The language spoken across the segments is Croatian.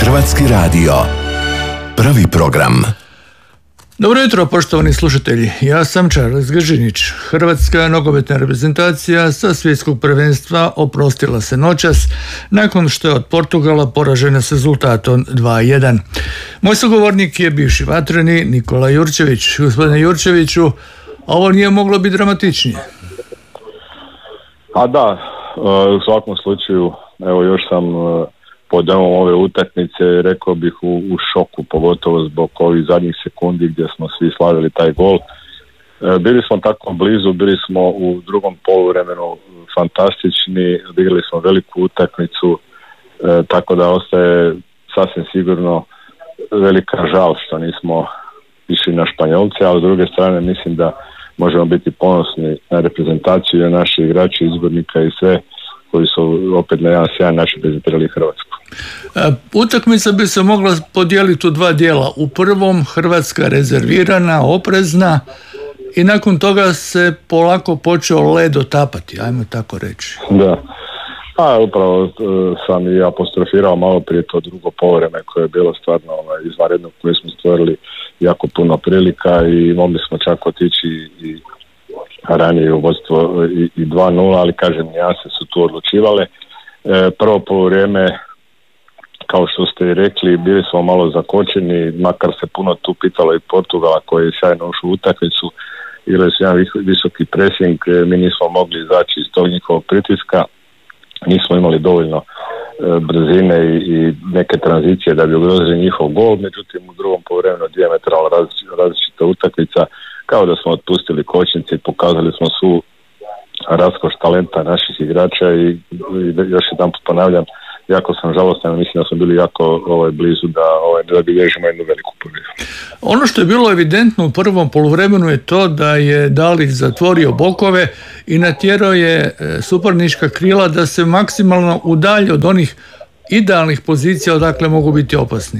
Hrvatski radio. Prvi program. Dobro jutro, poštovani slušatelji. Ja sam Charles Gržinić. Hrvatska nogometna reprezentacija sa svjetskog prvenstva oprostila se noćas nakon što je od Portugala poražena s rezultatom 2:1. Moj sugovornik je bivši vatreni Nikola Jurčević. Gospodine Jurčeviću, ovo nije moglo biti dramatičnije. A da, u svakom slučaju, evo još sam pod ove utakmice, rekao bih u šoku, pogotovo zbog ovih zadnjih sekundi gdje smo svi slavili taj gol. Bili smo tako blizu, bili smo u drugom poluvremenu fantastični, odigrali smo veliku utakmicu, tako da ostaje sasvim sigurno velika žal što nismo išli na Španjolce, ali s druge strane mislim da možemo biti ponosni na reprezentaciju i na naše igrače, izbornika i sve koji su opet na jedan sjajan način prezentirali Hrvatsku. Utakmica bi se mogla podijeliti u dva dijela. U prvom Hrvatska rezervirana, oprezna i nakon toga se polako počeo led otapati, ajmo tako reći. Da, a upravo sam i apostrofirao malo prije to drugo poluvreme koje je bilo stvarno izvanredno, koje smo stvorili jako puno prilika i mogli smo čak otići i ranije u vodstvo i 2:0, ali kažem, nijanse su tu odlučivale. Prvo poluvreme, kao što ste i rekli, bili smo malo zakočeni, makar se puno tu pitalo i Portugala koji je sjajno ušao u utakmicu, igrali su jedan visoki pressing, mi nismo mogli izaći iz tog njihovog pritiska, nismo imali dovoljno brzine i neke tranzicije da bi ugrozili njihov gol, međutim u drugom poluvremenu dijametralno različita utakmica, kao da smo otpustili kočnice i pokazali smo svu raskoš talenta naših igrača i još jedan put ponavljam, jako sam žalostan, mislim da smo bili jako blizu da bilježimo jednu veliku pobjedu. Ono što je bilo evidentno u prvom poluvremenu je to da je Dalić zatvorio bokove i natjerao je suparnička krila da se maksimalno udalje od onih idealnih pozicija odakle mogu biti opasni.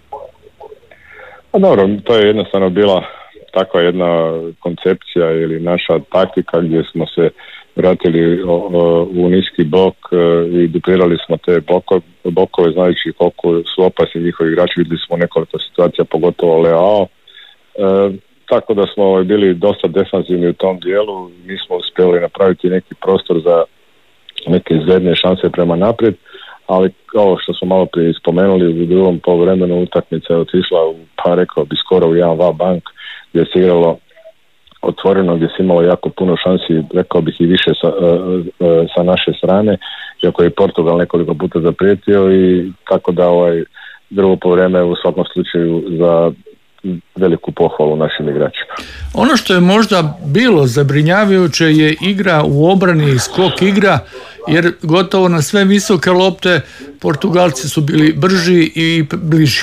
Pa dobro, to je jednostavno bila takva jedna koncepcija ili naša taktika gdje smo se vratili u niski blok i duplirali smo te blokove znajući koliko su opasni njihovi igrači. Vidjeli smo nekoliko situacija, pogotovo Leao. Tako da smo bili dosta defanzivni u tom dijelu, nismo uspjeli napraviti neki prostor za neke izgledne šanse prema naprijed, ali kao što smo malo prije spomenuli, u drugom poluvremenu utakmica je otišla pa rekao bi skoro u jedan va-bank gdje se igralo otvoreno, gdje se imalo jako puno šansi, rekao bih i više sa naše strane, iako je Portugal nekoliko puta zaprijetio i tako da drugo poluvreme u svakom slučaju za veliku pohvalu našim igračima. Ono što je možda bilo zabrinjavajuće je igra u obrani i skok igra, jer gotovo na sve visoke lopte Portugalci su bili brži i bliži.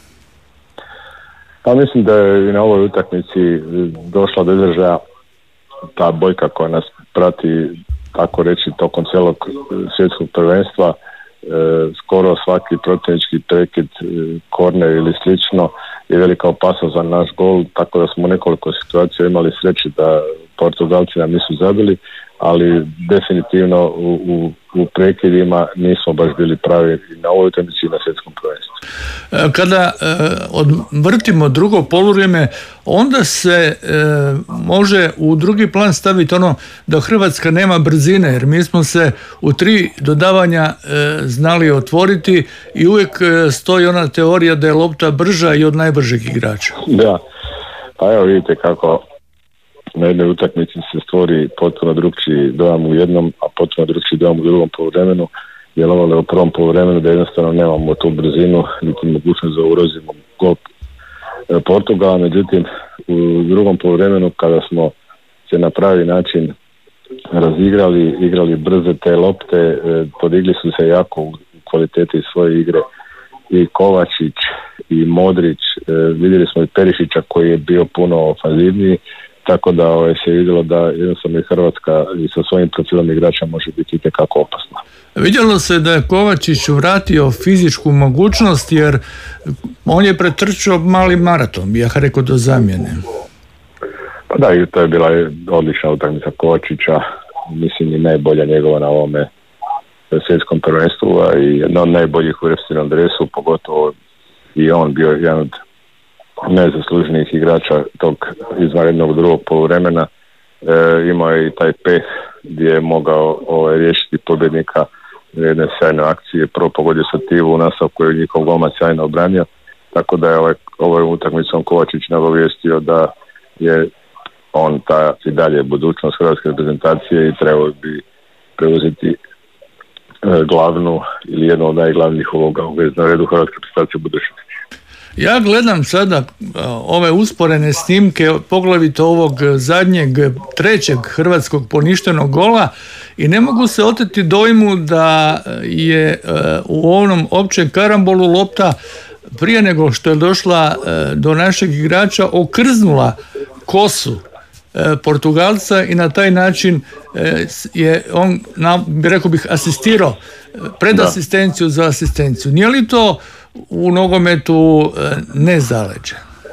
Pa mislim da je i na ovoj utakmici došla do izražaja ta bojka koja nas prati, tako reći, tokom cijelog svjetskog prvenstva. Skoro svaki protivnički prekid, korner ili slično je velika opasnost za naš gol, tako da smo u nekoliko situacija imali sreće da Portugalci nam nisu zabili, ali definitivno u prekidima nismo baš bili pravi na ovoj utakmici i na svjetskom prvenstvu. Kada odvrtimo drugo poluvrijeme, onda se može u drugi plan staviti ono da Hrvatska nema brzine, jer mi smo se u 3 dodavanja znali otvoriti i uvijek stoji ona teorija da je lopta brža i od najbržeg igrača. Da, pa evo vidite kako na jednoj utakmici se stvori potpuno drugčiji dojam u jednom, a potpuno drugčiji dojam u drugom poluvremenu. Djelovali u prvom poluvremenu da jednostavno nemamo tu brzinu, niti mogućnost da ugrozimo gol Portugala, međutim u drugom poluvremenu kada smo se na pravi način razigrali, igrali brze te lopte, podigli su se jako u kvaliteti svoje igre i Kovačić i Modrić, vidjeli smo i Perišića koji je bio puno ofanzivniji, tako da se vidjelo da jednostavno i Hrvatska i sa svojim profilom igrača može biti itekako opasna. Vidjelo se da je Kovačić vratio fizičku mogućnost jer on je pretrčao mali maraton, bih ja rekao, do zamjene. Pa da, i to je bila odlična utakmica Kovačića, mislim i najbolja njegova na ovome svjetskom prvenstvu, a i jedna od najboljih u reprezentativnom dresu, pogotovo i on bio jedan od najzaslužnijih igrača tog izvanrednog drugog poluvremena. Imao je i taj peh gdje je mogao riješiti pobjednika jedne sjajne akcije, prvo pogodio Sativu u nastavku koju je njihov golman sjajno obranio, tako da je ovaj utakmicom Kovačić nagovijestio da je on i dalje budućnost hrvatske reprezentacije i trebao bi preuzeti glavnu ili jednu od najglavnijih uloga u redu hrvatske reprezentacije u budućnosti. Ja gledam sada ove usporene snimke, poglavito ovog zadnjeg, trećeg hrvatskog poništenog gola i ne mogu se oteti dojmu da je u onom općem karambolu lopta prije nego što je došla do našeg igrača okrznula kosu Portugalca i na taj način je on, rekao bih, asistirao pred asistenciju za asistenciju. Nije li to u nogometu nezaleđe?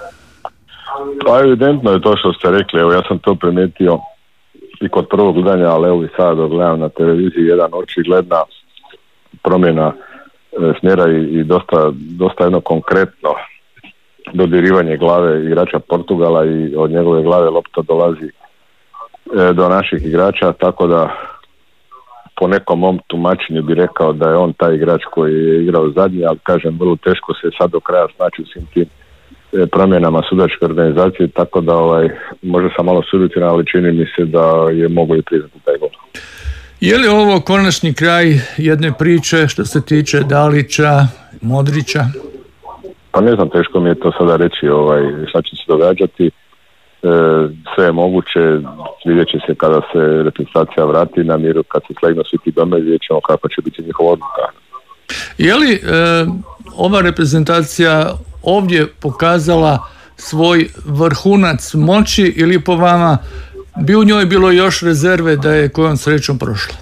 Pa evidentno je to što ste rekli, evo ja sam to primijetio i kod prvog gledanja, ali evo i sada dok gledam na televiziji, jedan očigledna promjena smjera i dosta jedno konkretno dodirivanje glave igrača Portugala i od njegove glave lopta dolazi do naših igrača, tako da po nekom mom tumačenju bi rekao da je on taj igrač koji je igrao zadnji, ali kažem, vrlo teško se sad do kraja snaći u svim tim promjenama sudačke organizacije, tako da možda sam malo subjektivan, ali čini mi se da je mogu i priznati taj gol. Je li ovo konačni kraj jedne priče što se tiče Dalića, Modrića? Pa ne znam, teško mi je to sada reći šta će se događati. Sve je moguće, vidjet će se kada se reprezentacija vrati na miru, kad se slegnu svi ti domovi, vidjet ćemo kako će biti njihova odluka. Je li ova reprezentacija ovdje pokazala svoj vrhunac moći ili po vama bi u njoj bilo još rezerve da je kojom srećom prošla?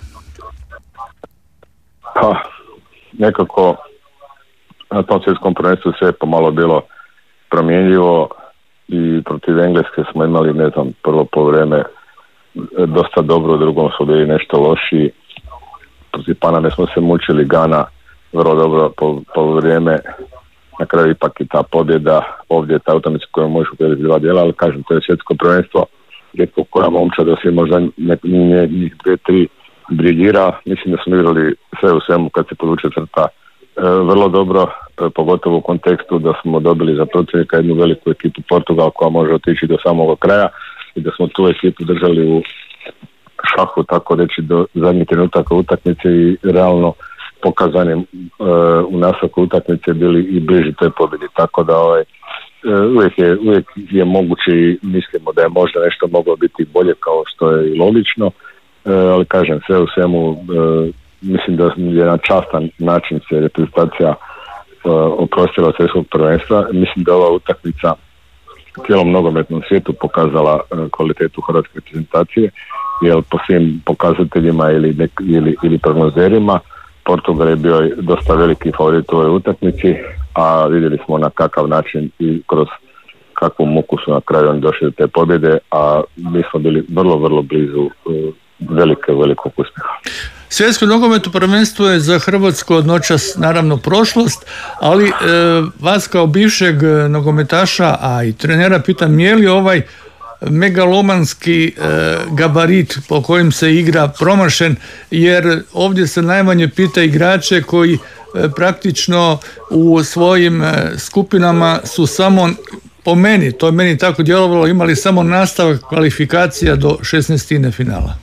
Pa, nekako na tom svjetskom prvenstvu sve je pomalo bilo promjenjivo i protiv Engleske smo imali, prvo poluvreme dosta dobro, u drugom smo bili nešto lošiji. Protiv Paname smo se mučili, Gana vrlo dobro poluvrijeme, na kraju ipak i ta pobjeda, ovdje je ta utakmica koju možeš uprediti dva dijela, ali kažem, to je svjetsko prvenstvo, rijetko koja momča da se možda njih 2-3 briljira. Mislim da smo igrali sve u svemu kad se podvuče crta vrlo dobro, pogotovo u kontekstu da smo dobili za protivnika jednu veliku ekipu Portugal koja može otići do samog kraja i da smo tu ekipu držali u šahu, tako reći, do zadnjih trenutaka utakmice i realno pokazanim u nastavku utakmice bili i bliži toj pobjedi, tako da uvijek je moguće i mislimo da je možda nešto moglo biti bolje, kao što je i logično, ali kažem, sve u svemu mislim da je na častan način se reprezentacija oprostila svjetskog prvenstva. Mislim da ova utakmica cijelom nogometnom svijetu pokazala kvalitetu hrvatske reprezentacije, jer po svim pokazateljima ili prognozerima Portugal je bio dosta veliki favorit u ovoj utakmici, a vidjeli smo na kakav način i kroz kakvu muku su na kraju oni došli do te pobjede, a mi smo bili vrlo, vrlo blizu velikog uspjeha. Svjetsko nogometno prvenstvo je za Hrvatsku od noćas naravno prošlost, ali vas kao bivšeg nogometaša, a i trenera pitam, je li ovaj megalomanski gabarit po kojim se igra promašen, jer ovdje se najmanje pita igrače koji praktično u svojim skupinama su samo, po meni, to je meni tako djelovalo, imali samo nastavak kvalifikacija do 16. finala.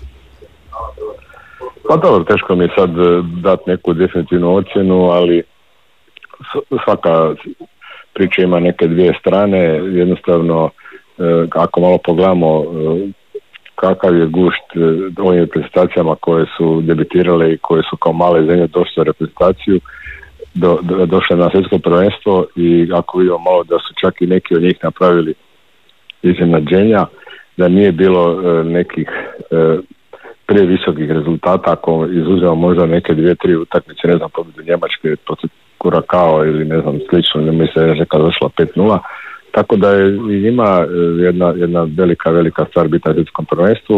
Pa dobro, teško mi je sad dati neku definitivnu ocjenu, ali svaka priča ima neke dvije strane. Jednostavno, ako malo pogledamo kakav je gušt ovim reprezentacijama koje su debitirale i koje su kao male zemlje došle u reprezentaciju, došle na svjetsko prvenstvo, i ako vidimo malo da su čak i neki od njih napravili iznenađenja, da nije bilo nekih previsokih rezultata, ako izuzemo možda neke 2-3 utakmice, pobjedu Njemačke protiv Kurakao ili slično, ne mi se neka došla 5-0, tako da je i njima jedna velika stvar bitna na svjetskom prvenstvu.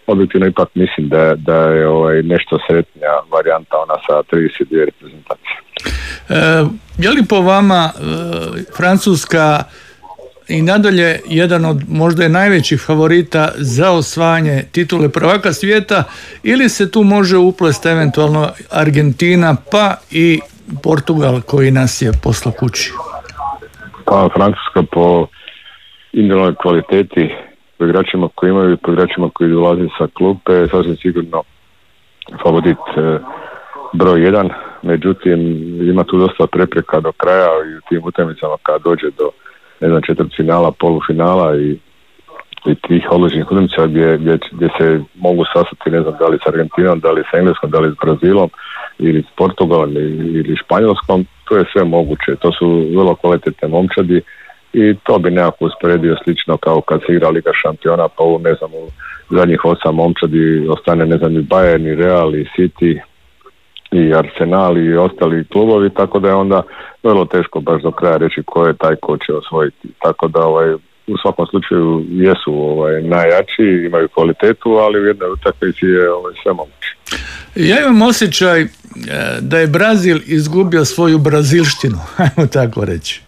objektivno ipak mislim da je nešto sretnija varijanta ona sa 32 reprezentacije. Je li po vama Francuska i nadalje jedan od možda je najvećih favorita za osvajanje titule prvaka svijeta, ili se tu može uplesti eventualno Argentina pa i Portugal koji nas je poslao kući? Pa Francuska po individualnoj kvaliteti, po igračima koji imaju, po igračima koji dolaze sa klupe, sasvim sigurno favorit broj 1, međutim ima tu dosta prepreka do kraja i u tim utakmicama kada dođe do četvrtfinala, polufinala i tih odlučnih utakmica gdje se mogu sastati, ne znam, da li s Argentinom, da li s Engleskom, da li s Brazilom ili s Portugalom ili Španjolskom, to je sve moguće. To su vrlo kvalitetne momčadi i to bi nekako usporedio slično kao kad se igra Liga šampiona, pa u, ne znam, u zadnjih 8 momčadi ostane, ne znam, i Bayern, i Real, i City, i Arsenal i ostali klubovi, tako da je onda vrlo teško baš do kraja reći ko je taj ko će osvojiti. Tako da u svakom slučaju jesu najjači, imaju kvalitetu, ali u jednoj utakmici je sve moguće. Ja imam osjećaj da je Brazil izgubio svoju brazilštinu, ajmo tako reći.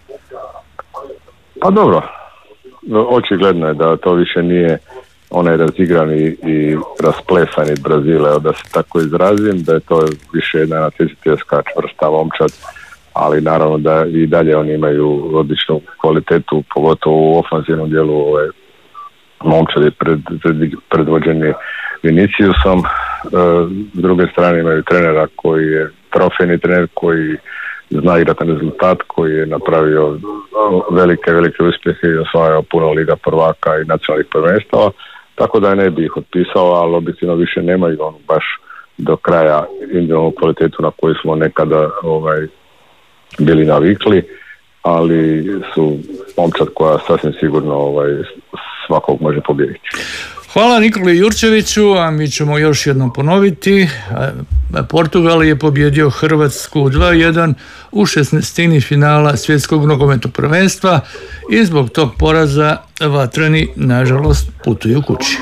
Pa dobro, očigledno je da to više nije onaj razigrani i rasplesani Brazil, da se tako izrazim, da je to više jedna natjecateljska čvrsta momčad, ali naravno da i dalje oni imaju odličnu kvalitetu, pogotovo u ofenzivnom dijelu momčadi predvođeni Viniciusom. S druge strane imaju trenera koji je trofejni trener, koji zna igrati na rezultat, koji je napravio velike uspjehe i osvajao puno liga prvaka i nacionalnih prvenstava, tako da ne bi ih otpisao, ali objektivno više nemaju onu baš do kraja individualnu kvalitetu na koju smo nekada bili navikli, ali su momčad koja sasvim sigurno svakog može pobijediti. Hvala Nikoli Jurčeviću, a mi ćemo još jednom ponoviti. Portugal je pobjedio Hrvatsku 2-1 u 16. finala svjetskog nogometnog prvenstva i zbog tog poraza vatreni nažalost putuju kući.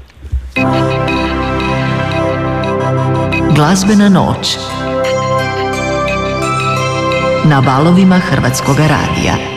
Glazbena noć na valovima Hrvatskoga radija.